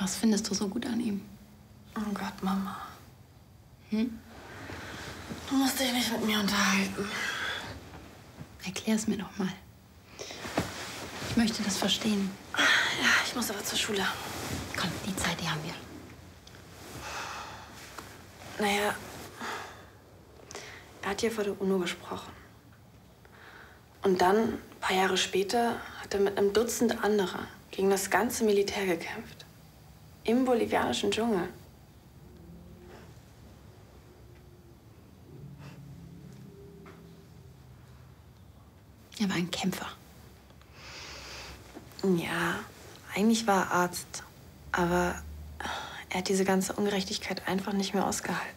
Was findest du so gut an ihm? Oh Gott, Mama. Hm? Du musst dich nicht mit mir unterhalten. Erklär's mir doch mal. Ich möchte das verstehen. Ja, ich muss aber zur Schule. Komm, die Zeit, die haben wir. Naja, er hat hier vor der UNO gesprochen. Und dann, ein paar Jahre später, hat er mit einem Dutzend anderer gegen das ganze Militär gekämpft. Im bolivianischen Dschungel. Er war ein Kämpfer. Ja, eigentlich war er Arzt. Aber er hat diese ganze Ungerechtigkeit einfach nicht mehr ausgehalten.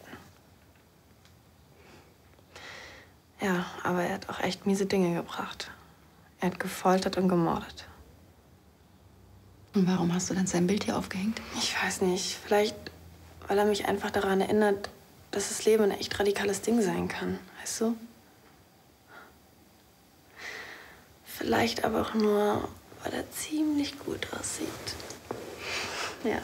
Ja, aber er hat auch echt miese Dinge gebracht. Er hat gefoltert und gemordet. Und warum hast du dann sein Bild hier aufgehängt? Ich weiß nicht. Vielleicht, weil er mich einfach daran erinnert, dass das Leben ein echt radikales Ding sein kann. Weißt du? Vielleicht aber auch nur, weil er ziemlich gut aussieht. Ja.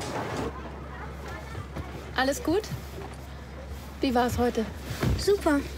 Alles gut? Wie war es heute? Super.